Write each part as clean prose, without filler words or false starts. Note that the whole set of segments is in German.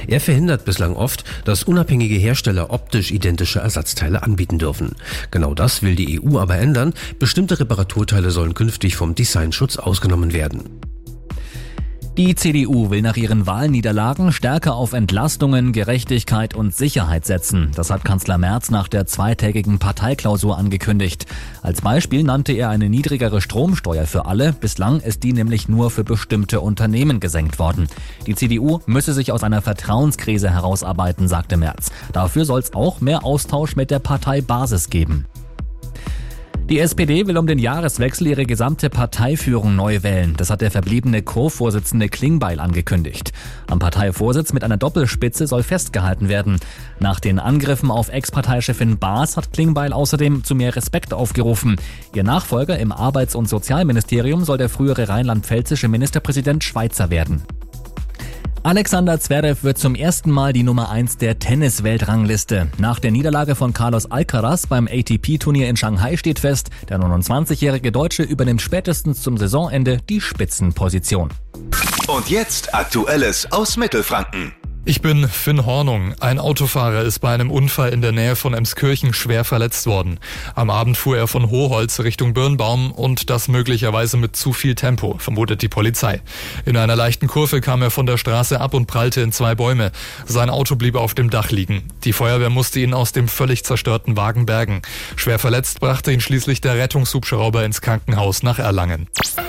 Er verhindert bislang oft, dass unabhängige Hersteller optisch identische Ersatzteile anbieten dürfen. Genau das will die EU aber ändern. Bestimmte Reparaturteile sollen künftig vom Designschutz ausgenommen werden. Die CDU will nach ihren Wahlniederlagen stärker auf Entlastungen, Gerechtigkeit und Sicherheit setzen. Das hat Kanzler Merz nach der zweitägigen Parteiklausur angekündigt. Als Beispiel nannte er eine niedrigere Stromsteuer für alle. Bislang ist die nämlich nur für bestimmte Unternehmen gesenkt worden. Die CDU müsse sich aus einer Vertrauenskrise herausarbeiten, sagte Merz. Dafür soll es auch mehr Austausch mit der Parteibasis geben. Die SPD will um den Jahreswechsel ihre gesamte Parteiführung neu wählen. Das hat der verbliebene Co-Vorsitzende Klingbeil angekündigt. Am Parteivorsitz mit einer Doppelspitze soll festgehalten werden. Nach den Angriffen auf Ex-Parteichefin Baas hat Klingbeil außerdem zu mehr Respekt aufgerufen. Ihr Nachfolger im Arbeits- und Sozialministerium soll der frühere rheinland-pfälzische Ministerpräsident Schweizer werden. Alexander Zverev wird zum ersten Mal die Nummer 1 der Tennis-Weltrangliste. Nach der Niederlage von Carlos Alcaraz beim ATP-Turnier in Shanghai steht fest, der 29-jährige Deutsche übernimmt spätestens zum Saisonende die Spitzenposition. Und jetzt Aktuelles aus Mittelfranken. Ich bin Finn Hornung. Ein Autofahrer ist bei einem Unfall in der Nähe von Emskirchen schwer verletzt worden. Am Abend fuhr er von Hoholz Richtung Birnbaum und das möglicherweise mit zu viel Tempo, vermutet die Polizei. In einer leichten Kurve kam er von der Straße ab und prallte in 2 Bäume. Sein Auto blieb auf dem Dach liegen. Die Feuerwehr musste ihn aus dem völlig zerstörten Wagen bergen. Schwer verletzt brachte ihn schließlich der Rettungshubschrauber ins Krankenhaus nach Erlangen.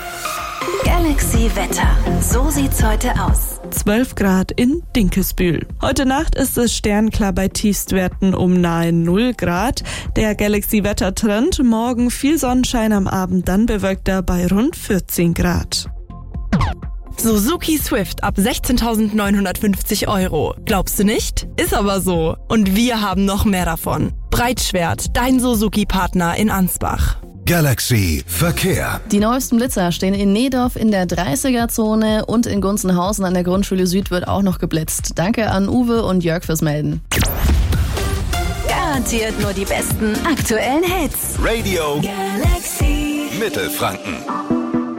Galaxy Wetter. So sieht's heute aus. 12 Grad in Dinkelsbühl. Heute Nacht ist es sternklar bei Tiefstwerten um nahe 0 Grad. Der Galaxy-Wetter-Trend, morgen viel Sonnenschein, am Abend dann bewölkter bei rund 14 Grad. Suzuki Swift ab 16.950 €. Glaubst du nicht? Ist aber so. Und wir haben noch mehr davon. Breitschwert, dein Suzuki-Partner in Ansbach. Galaxy Verkehr. Die neuesten Blitzer stehen in Nehdorf in der 30er-Zone und in Gunzenhausen an der Grundschule Süd wird auch noch geblitzt. Danke an Uwe und Jörg fürs Melden. Garantiert nur die besten aktuellen Hits. Radio Galaxy Mittelfranken.